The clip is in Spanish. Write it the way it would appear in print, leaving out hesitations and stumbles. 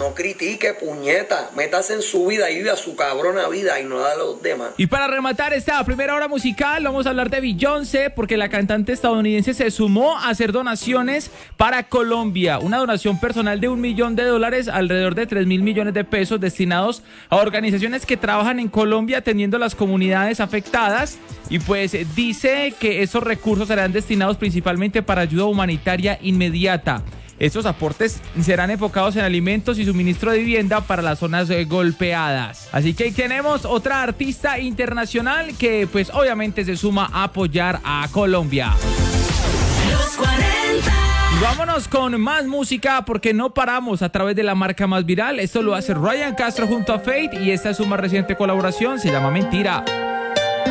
No critique, puñeta. Métase en su vida y viva su cabrona vida y no da a los demás. Y para rematar esta primera hora musical, vamos a hablar de Beyoncé, porque la cantante estadounidense se sumó a hacer donaciones para Colombia. Una donación personal de $1 millón, alrededor de 3.000 millones de pesos, destinados a organizaciones que trabajan en Colombia atendiendo a las comunidades afectadas. Y pues dice que esos recursos serán destinados principalmente para ayuda humanitaria inmediata. Estos aportes serán enfocados en alimentos y suministro de vivienda para las zonas golpeadas. Así que ahí tenemos otra artista internacional que pues obviamente se suma a apoyar a Colombia. Los 40. Vámonos con más música porque no paramos a través de la marca más viral. Esto lo hace Ryan Castro junto a Fate y esta es su más reciente colaboración, se llama Mentira.